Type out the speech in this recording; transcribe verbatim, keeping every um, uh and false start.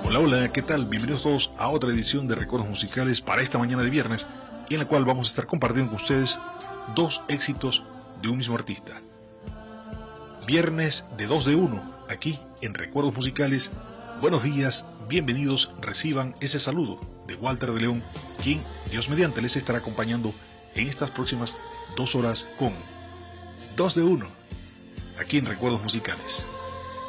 Hola, hola, ¿qué tal? Bienvenidos todos a otra edición de Recuerdos Musicales para esta mañana de viernes, en la cual vamos a estar compartiendo con ustedes dos éxitos de un mismo artista. Viernes de dos de uno, aquí en Recuerdos Musicales. Buenos días, bienvenidos, reciban ese saludo de Walter de León, quien, Dios mediante, les estará acompañando en estas próximas dos horas con dos de uno, aquí en Recuerdos Musicales.